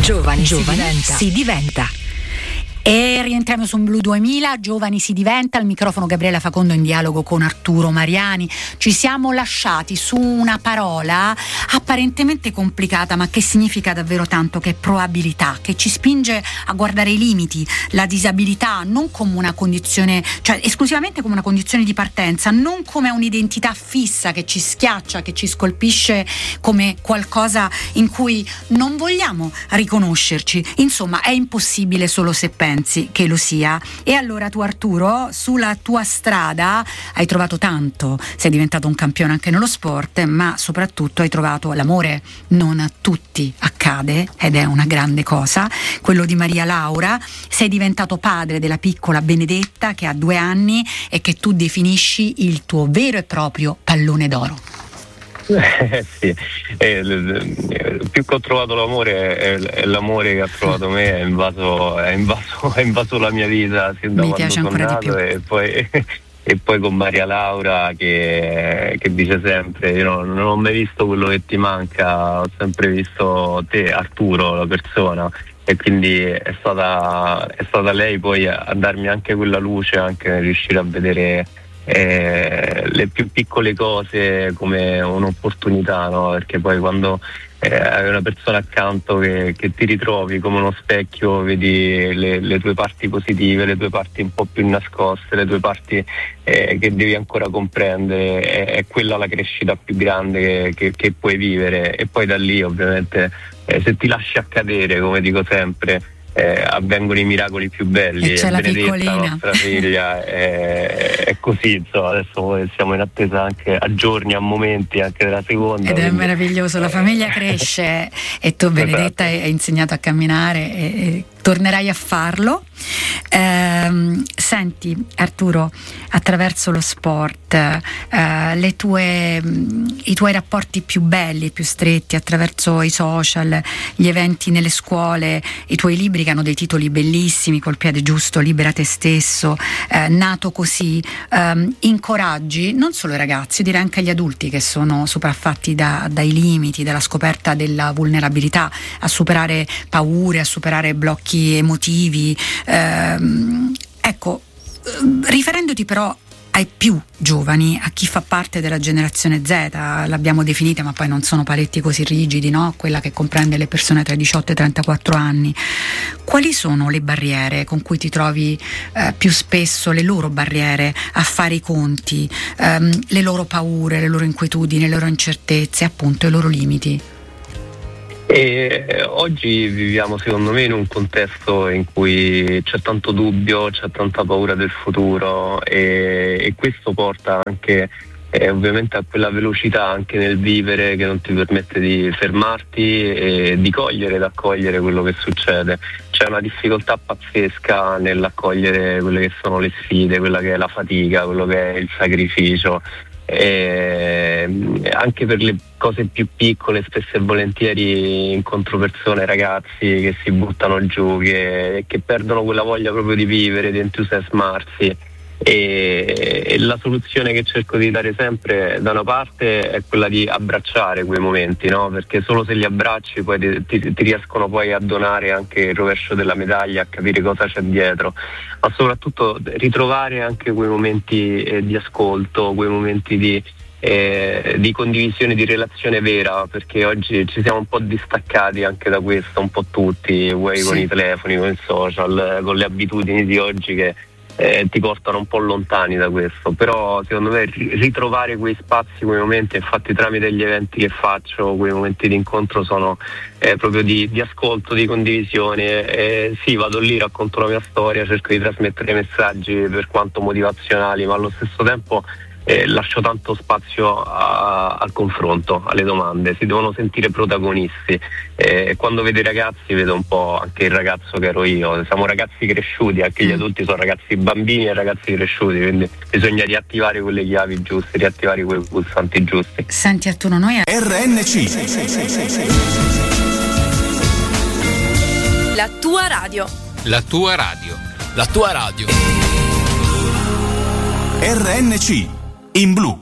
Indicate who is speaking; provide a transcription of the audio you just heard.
Speaker 1: Giovani si diventa. E rientriamo su Blu 2000, Giovani si diventa, al microfono Gabriella Facondo in dialogo con Arturo Mariani. Ci siamo lasciati su una parola apparentemente complicata, ma che significa davvero tanto, che è probabilità, che ci spinge a guardare i limiti, la disabilità non come una condizione, cioè esclusivamente come una condizione di partenza, non come un'identità fissa che ci schiaccia, che ci scolpisce come qualcosa in cui non vogliamo riconoscerci. Insomma, è impossibile solo se pensi che lo sia. E allora tu, Arturo, sulla tua strada hai trovato tanto, sei diventato un campione anche nello sport, ma soprattutto hai trovato l'amore. Non a tutti accade ed è una grande cosa, quello di Maria Laura. Sei diventato padre della piccola Benedetta, che ha 2 anni e che tu definisci il tuo vero e proprio pallone d'oro.
Speaker 2: Sì, più che ho trovato l'amore è l'amore che ha trovato me, è invaso la mia vita sin da quando sono nato, e poi con Maria Laura che dice sempre: io non ho mai visto quello che ti manca, ho sempre visto te, Arturo, la persona. E quindi è stata lei poi a darmi anche quella luce, anche nel riuscire a vedere le più piccole cose come un'opportunità, no? Perché poi quando hai una persona accanto che ti ritrovi come uno specchio, vedi le tue parti positive, le tue parti un po' più nascoste, le tue parti che devi ancora comprendere, è quella la crescita più grande che puoi vivere. E poi da lì ovviamente se ti lasci accadere, come dico sempre, avvengono i miracoli più belli.
Speaker 1: E c'è la
Speaker 2: Benedetta,
Speaker 1: piccolina,
Speaker 2: nostra figlia, è così, insomma. Adesso siamo in attesa anche a giorni, a momenti anche della seconda.
Speaker 1: Ed è meraviglioso, la famiglia cresce e tu, Benedetta, hai insegnato a camminare e tornerai a farlo. Senti, Arturo, attraverso lo sport, i tuoi rapporti più belli, più stretti, attraverso i social, gli eventi nelle scuole, i tuoi libri che hanno dei titoli bellissimi: Col piede giusto, Libera te stesso, Nato così, incoraggi non solo i ragazzi, direi anche gli adulti che sono sopraffatti dai limiti, dalla scoperta della vulnerabilità, a superare paure, a superare blocchi emotivi. Ecco, riferendoti però ai più giovani, a chi fa parte della generazione Z, l'abbiamo definita, ma poi non sono paletti così rigidi, no? Quella che comprende le persone tra i 18 e i 34 anni. Quali sono le barriere con cui ti trovi più spesso, le loro barriere a fare i conti, le loro paure, le loro inquietudini, le loro incertezze, appunto i loro limiti?
Speaker 2: E oggi viviamo, secondo me, in un contesto in cui c'è tanto dubbio, c'è tanta paura del futuro, e questo porta anche ovviamente a quella velocità anche nel vivere che non ti permette di fermarti e di cogliere ed accogliere quello che succede. C'è una difficoltà pazzesca nell'accogliere quelle che sono le sfide, quella che è la fatica, quello che è il sacrificio. Anche per le cose più piccole spesso e volentieri incontro persone, ragazzi che si buttano giù, che perdono quella voglia proprio di vivere, di entusiasmarsi, e la soluzione che cerco di dare sempre da una parte è quella di abbracciare quei momenti, no? Perché solo se li abbracci poi ti riescono poi a donare anche il rovescio della medaglia, a capire cosa c'è dietro, ma soprattutto ritrovare anche quei momenti di ascolto, quei momenti di condivisione, di relazione vera, perché oggi ci siamo un po' distaccati anche da questo, un po' tutti, vuoi con i telefoni, con il social, con le abitudini di oggi che ti portano un po' lontani da questo. Però secondo me ritrovare quei spazi, quei momenti, infatti tramite gli eventi che faccio, quei momenti di incontro sono proprio di ascolto, di condivisione. Sì, vado lì, racconto la mia storia, cerco di trasmettere messaggi per quanto motivazionali, ma allo stesso tempo lascio tanto spazio al confronto, alle domande. Si devono sentire protagonisti. Quando vedo i ragazzi vedo un po' anche il ragazzo che ero io. Siamo ragazzi cresciuti, anche gli adulti sono ragazzi bambini e ragazzi cresciuti, quindi bisogna riattivare quelle chiavi giuste, riattivare quei pulsanti giusti.
Speaker 1: Senti Arturo, noi
Speaker 3: RNC,
Speaker 4: la tua radio.
Speaker 3: la tua radio,
Speaker 5: la tua radio.
Speaker 3: RNC in blu.